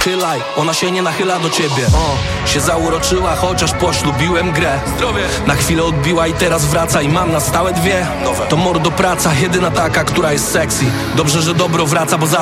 nachylaj, ona się nie nachyla do ciebie. Się zauroczyła, chociaż poślubiłem grę. Zdrowie. Na chwilę odbiła i teraz wraca i mam na stałe dwie nowe. To mordo praca, jedyna taka, która jest sexy. Dobrze, że dobro wraca, bo zawsze